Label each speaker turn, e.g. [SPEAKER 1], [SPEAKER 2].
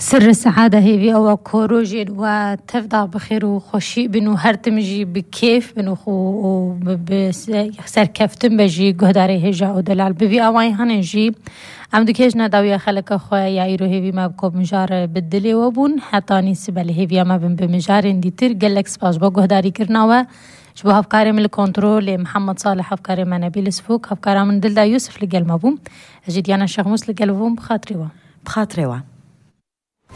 [SPEAKER 1] سر السعادة هي أو كوروجين وتفضع بخير وخشي بنو هرتمجي بكيف بنو سركفتن بجي قهداري هجا ودلال ببي أواي هنجي عمدو كيجنا داوية خلق أخوة يعيرو هيفي ما بكو مجار بالدلي وبون حتاني سبالي هيفي ما بن بمجارين دي تر قلق سباش بو قهداري كرناوا شبو هفكاري من الكنترول محمد صالح هفكاري من نبيل سفوك هفكاري من دلدا يوسف لقل مبوم أجي ديانا شغموس لقل مبوم بخاطريوا